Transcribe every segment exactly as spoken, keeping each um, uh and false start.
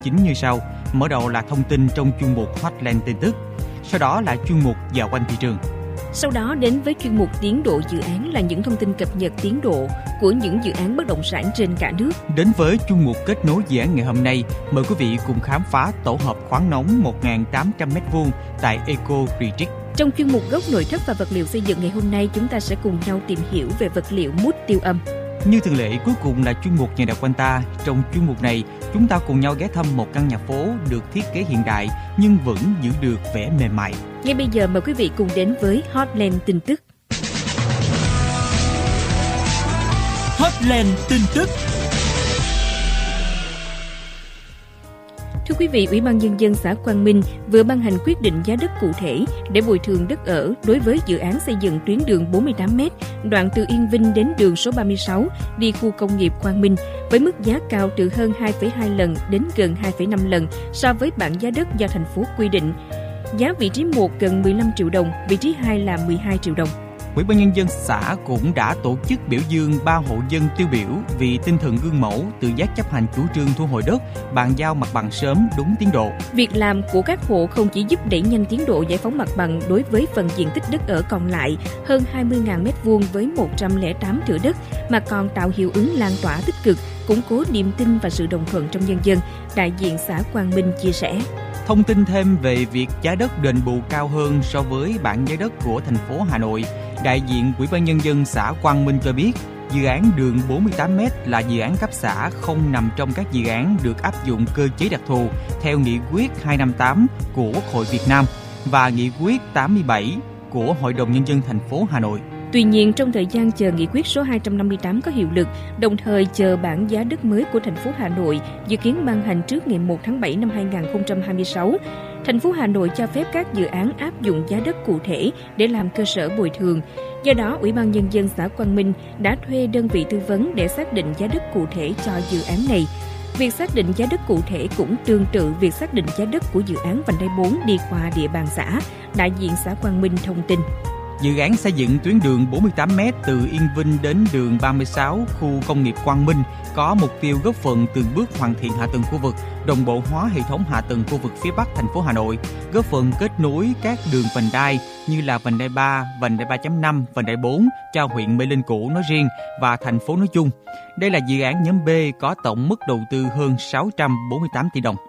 chính như sau. Mở đầu là thông tin trong chuyên mục Hotline tin tức, sau đó là chuyên mục Dạo quanh thị trường. Sau đó đến với chuyên mục tiến độ dự án là những thông tin cập nhật tiến độ của những dự án bất động sản trên cả nước. Đến với chuyên mục kết nối dự án ngày hôm nay, mời quý vị cùng khám phá tổ hợp khoáng nóng một nghìn tám trăm mét vuông tại Eco Retreat. Trong chuyên mục gốc nội thất và vật liệu xây dựng ngày hôm nay, chúng ta sẽ cùng nhau tìm hiểu về vật liệu mút tiêu âm. Như thường lệ, cuối cùng là chuyên mục Nhà đẹp quanh ta. Trong chuyên mục này, chúng ta cùng nhau ghé thăm một căn nhà phố được thiết kế hiện đại nhưng vẫn giữ được vẻ mềm mại. Ngay bây giờ mời quý vị cùng đến với Hotline tin tức. Hotline tin tức. Thưa quý vị, Ủy ban Nhân dân xã Quang Minh vừa ban hành quyết định giá đất cụ thể để bồi thường đất ở đối với dự án xây dựng tuyến đường bốn mươi tám mét, đoạn từ Yên Vinh đến đường số ba mươi sáu đi khu công nghiệp Quang Minh, với mức giá cao từ hơn hai phẩy hai lần đến gần hai phẩy năm lần so với bảng giá đất do thành phố quy định. Giá vị trí một gần mười lăm triệu đồng, vị trí hai là mười hai triệu đồng. Ủy ban Nhân dân xã cũng đã tổ chức biểu dương ba hộ dân tiêu biểu vì tinh thần gương mẫu, tự giác chấp hành chủ trương thu hồi đất, bàn giao mặt bằng sớm đúng tiến độ. Việc làm của các hộ không chỉ giúp đẩy nhanh tiến độ giải phóng mặt bằng đối với phần diện tích đất ở còn lại hơn hai mươi nghìn mét vuông với một trăm lẻ tám thửa đất, mà còn tạo hiệu ứng lan tỏa tích cực, củng cố niềm tin và sự đồng thuận trong nhân dân, đại diện xã Quang Minh chia sẻ. Thông tin thêm về việc giá đất đền bù cao hơn so với bảng giá đất của thành phố Hà Nội, đại diện Ủy ban Nhân dân xã Quang Minh cho biết, dự án đường bốn mươi tám mét là dự án cấp xã không nằm trong các dự án được áp dụng cơ chế đặc thù theo Nghị quyết hai trăm năm mươi tám của Quốc hội Việt Nam và Nghị quyết tám mươi bảy của Hội đồng Nhân dân thành phố Hà Nội. Tuy nhiên, trong thời gian chờ nghị quyết số hai trăm năm mươi tám có hiệu lực, đồng thời chờ bảng giá đất mới của thành phố Hà Nội dự kiến ban hành trước ngày một tháng bảy năm hai nghìn không trăm hai mươi sáu, thành phố Hà Nội cho phép các dự án áp dụng giá đất cụ thể để làm cơ sở bồi thường. Do đó, Ủy ban Nhân dân xã Quang Minh đã thuê đơn vị tư vấn để xác định giá đất cụ thể cho dự án này. Việc xác định giá đất cụ thể cũng tương tự việc xác định giá đất của dự án vành đai bốn đi qua địa bàn xã, đại diện xã Quang Minh thông tin. Dự án xây dựng tuyến đường bốn mươi tám mét từ Yên Vinh đến đường ba mươi sáu khu công nghiệp Quang Minh có mục tiêu góp phần từng bước hoàn thiện hạ tầng khu vực, đồng bộ hóa hệ thống hạ tầng khu vực phía Bắc thành phố Hà Nội, góp phần kết nối các đường vành đai như là vành đai ba, vành đai ba chấm năm, vành đai bốn cho huyện Mê Linh cũ nói riêng và thành phố nói chung. Đây là dự án nhóm B có tổng mức đầu tư hơn sáu trăm bốn mươi tám tỷ đồng.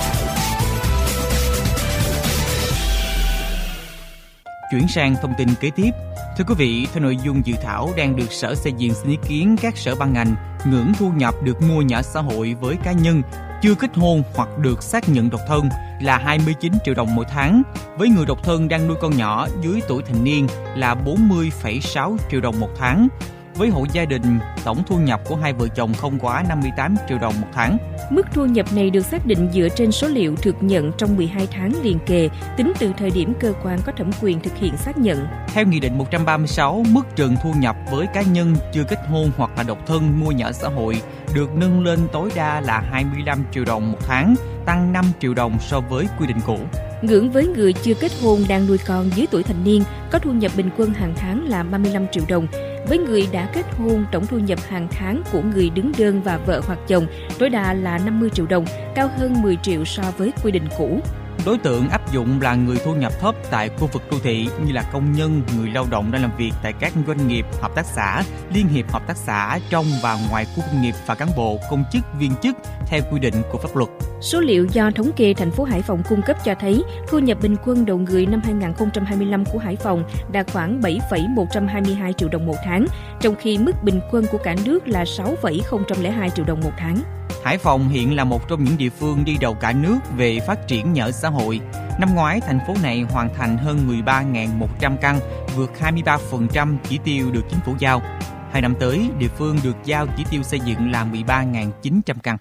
Chuyển sang thông tin kế tiếp. Thưa quý vị, theo nội dung dự thảo đang được Sở Xây dựng xin ý kiến các sở ban ngành, ngưỡng thu nhập được mua nhà xã hội với cá nhân chưa kết hôn hoặc được xác nhận độc thân là hai mươi chín triệu đồng mỗi tháng, với người độc thân đang nuôi con nhỏ dưới tuổi thành niên là bốn mươi phẩy sáu triệu đồng một tháng. Với hộ gia đình, tổng thu nhập của hai vợ chồng không quá năm mươi tám triệu đồng một tháng. Mức thu nhập này được xác định dựa trên số liệu thực nhận trong mười hai tháng liền kề, tính từ thời điểm cơ quan có thẩm quyền thực hiện xác nhận. Theo Nghị định một trăm ba mươi sáu, mức trần thu nhập với cá nhân chưa kết hôn hoặc là độc thân mua nhà ở xã hội được nâng lên tối đa là hai mươi lăm triệu đồng một tháng, tăng năm triệu đồng so với quy định cũ. Ngưỡng với người chưa kết hôn đang nuôi con dưới tuổi thành niên có thu nhập bình quân hàng tháng là ba mươi lăm triệu đồng. Với người đã kết hôn, tổng thu nhập hàng tháng của người đứng đơn và vợ hoặc chồng tối đa là năm mươi triệu đồng, cao hơn mười triệu so với quy định cũ. Đối tượng áp dụng là người thu nhập thấp tại khu vực đô thị như là công nhân, người lao động đang làm việc tại các doanh nghiệp, hợp tác xã, liên hiệp hợp tác xã trong và ngoài khu công nghiệp và cán bộ, công chức, viên chức theo quy định của pháp luật. Số liệu do thống kê thành phố Hải Phòng cung cấp cho thấy, thu nhập bình quân đầu người năm hai nghìn không trăm hai mươi lăm của Hải Phòng đạt khoảng bảy phẩy một trăm hai mươi hai triệu đồng một tháng, trong khi mức bình quân của cả nước là sáu phẩy không không hai triệu đồng một tháng. Hải Phòng hiện là một trong những địa phương đi đầu cả nước về phát triển nhà ở xã hội. Năm ngoái, thành phố này hoàn thành hơn mười ba nghìn một trăm căn, vượt hai mươi ba phần trăm chỉ tiêu được chính phủ giao. Hai năm tới, địa phương được giao chỉ tiêu xây dựng là mười ba nghìn chín trăm căn.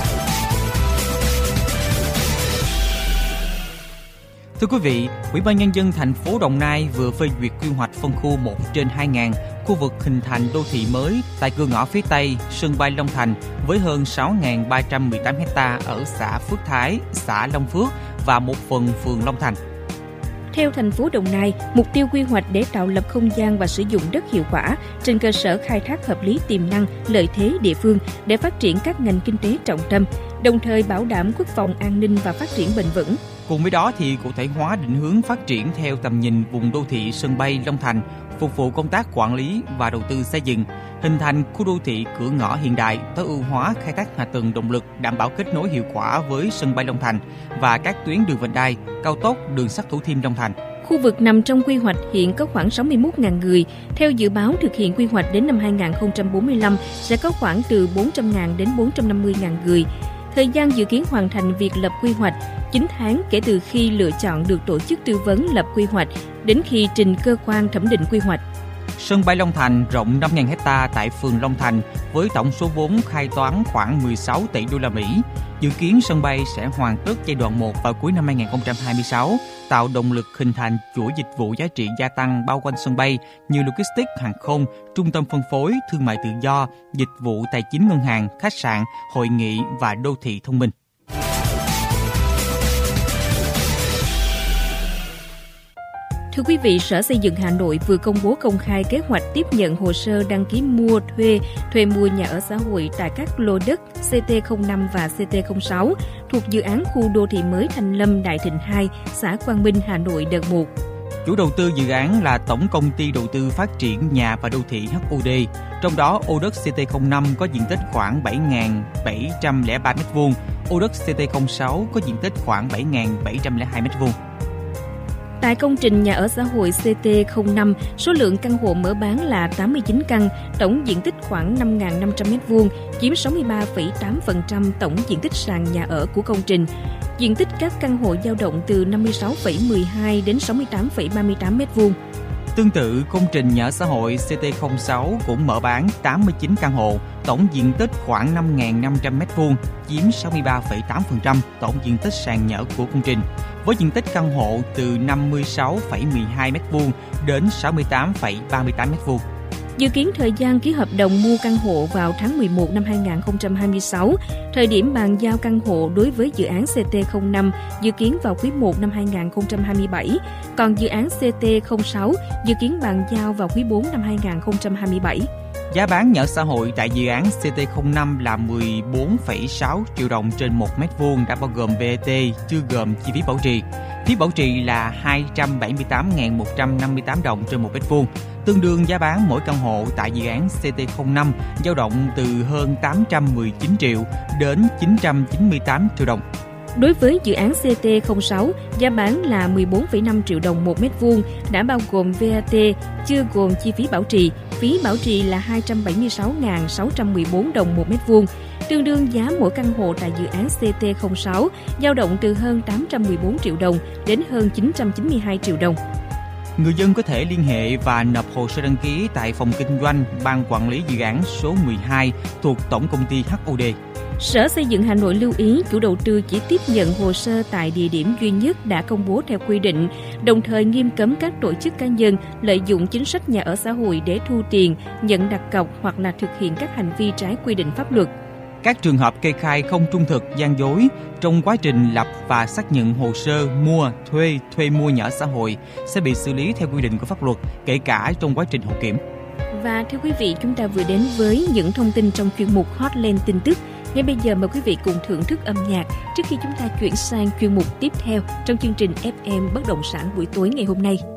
Thưa quý vị, Ủy ban Nhân dân thành phố Đồng Nai vừa phê duyệt quy hoạch phân khu một trên hai nghìn, khu vực hình thành đô thị mới tại cửa ngõ phía Tây, sân bay Long Thành với hơn sáu nghìn ba trăm mười tám ha ở xã Phước Thái, xã Long Phước và một phần phường Long Thành. Theo thành phố Đồng Nai, mục tiêu quy hoạch để tạo lập không gian và sử dụng đất hiệu quả trên cơ sở khai thác hợp lý tiềm năng, lợi thế địa phương để phát triển các ngành kinh tế trọng tâm, đồng thời bảo đảm quốc phòng an ninh và phát triển bền vững. Cùng với đó thì cụ thể hóa định hướng phát triển theo tầm nhìn vùng đô thị sân bay Long Thành, phục vụ công tác quản lý và đầu tư xây dựng, hình thành khu đô thị cửa ngõ hiện đại, tối ưu hóa khai thác hạ tầng động lực, đảm bảo kết nối hiệu quả với sân bay Long Thành và các tuyến đường vành đai, cao tốc, đường sắt Thủ Thiêm Long Thành. Khu vực nằm trong quy hoạch hiện có khoảng sáu mươi mốt nghìn người. Theo dự báo thực hiện quy hoạch đến năm hai không bốn lăm sẽ có khoảng từ bốn trăm nghìn đến bốn trăm năm mươi nghìn người. Thời gian dự kiến hoàn thành việc lập quy hoạch chín tháng kể từ khi lựa chọn được tổ chức tư vấn lập quy hoạch đến khi trình cơ quan thẩm định quy hoạch. Sân bay Long Thành rộng năm nghìn héc ta tại phường Long Thành với tổng số vốn khai toán khoảng mười sáu tỷ đô la Mỹ. Dự kiến sân bay sẽ hoàn tất giai đoạn một vào cuối năm hai không hai sáu, tạo động lực hình thành chuỗi dịch vụ giá trị gia tăng bao quanh sân bay như logistics hàng không, trung tâm phân phối, thương mại tự do, dịch vụ tài chính ngân hàng, khách sạn, hội nghị và đô thị thông minh. Thưa quý vị, Sở Xây dựng Hà Nội vừa công bố công khai kế hoạch tiếp nhận hồ sơ đăng ký mua, thuê, thuê mua nhà ở xã hội tại các lô đất C T không năm và C T không sáu thuộc dự án khu đô thị mới Thanh Lâm Đại Thịnh hai, xã Quang Minh, Hà Nội đợt một. Chủ đầu tư dự án là Tổng Công ty Đầu tư Phát triển Nhà và Đô thị H O D, trong đó ô đất C T không năm có diện tích khoảng bảy nghìn bảy trăm lẻ ba mét vuông, ô đất C T không sáu có diện tích khoảng bảy nghìn bảy trăm lẻ hai mét vuông. Tại công trình nhà ở xã hội C T không năm, số lượng căn hộ mở bán là tám mươi chín căn, tổng diện tích khoảng năm nghìn năm trăm mét vuông, chiếm sáu mươi ba phẩy tám phần trăm tổng diện tích sàn nhà ở của công trình. Diện tích các căn hộ dao động từ năm mươi sáu phẩy mười hai đến sáu mươi tám phẩy ba mươi tám mét vuông. Tương tự, công trình nhà ở xã hội C T không sáu cũng mở bán tám mươi chín căn hộ, tổng diện tích khoảng năm nghìn năm trăm mét vuông, chiếm sáu mươi ba phẩy tám phần trăm tổng diện tích sàn nhà ở của công trình, với diện tích căn hộ từ năm mươi sáu phẩy mười hai mét vuông đến sáu mươi tám phẩy ba mươi tám mét vuông. Dự kiến thời gian ký hợp đồng mua căn hộ vào tháng mười một năm hai không hai sáu, thời điểm bàn giao căn hộ đối với dự án C T không năm dự kiến vào quý một năm hai không hai bảy, còn dự án C T không sáu dự kiến bàn giao vào quý bốn năm hai không hai bảy. Giá bán nhà ở xã hội tại dự án C T không năm là mười bốn phẩy sáu triệu đồng trên một mét vuông đã bao gồm vê a tê, chưa gồm chi phí bảo trì. Phí bảo trì là hai trăm bảy mươi tám nghìn một trăm năm mươi tám đồng trên một mét vuông, tương đương giá bán mỗi căn hộ tại dự án C T không năm dao động từ hơn tám trăm mười chín triệu đến chín trăm chín mươi tám triệu đồng. Đối với dự án C T không sáu, giá bán là mười bốn phẩy năm triệu đồng một mét vuông, đã bao gồm vê a tê, chưa gồm chi phí bảo trì. Phí bảo trì là hai trăm bảy mươi sáu nghìn sáu trăm mười bốn đồng một mét vuông, tương đương giá mỗi căn hộ tại dự án C T không sáu dao động từ hơn tám trăm mười bốn triệu đồng đến hơn chín trăm chín mươi hai triệu đồng. Người dân có thể liên hệ và nộp hồ sơ đăng ký tại phòng kinh doanh Ban Quản lý Dự án số mười hai thuộc Tổng Công ty H O D. Sở Xây dựng Hà Nội lưu ý chủ đầu tư chỉ tiếp nhận hồ sơ tại địa điểm duy nhất đã công bố theo quy định, đồng thời nghiêm cấm các tổ chức cá nhân lợi dụng chính sách nhà ở xã hội để thu tiền, nhận đặt cọc hoặc là thực hiện các hành vi trái quy định pháp luật. Các trường hợp kê khai không trung thực, gian dối trong quá trình lập và xác nhận hồ sơ mua, thuê, thuê mua nhà ở xã hội sẽ bị xử lý theo quy định của pháp luật, kể cả trong quá trình hậu kiểm. Và thưa quý vị, chúng ta vừa đến với những thông tin trong chuyên mục Hotline tin tức. Ngay bây giờ mời quý vị cùng thưởng thức âm nhạc trước khi chúng ta chuyển sang chuyên mục tiếp theo trong chương trình ép em Bất động sản buổi tối ngày hôm nay.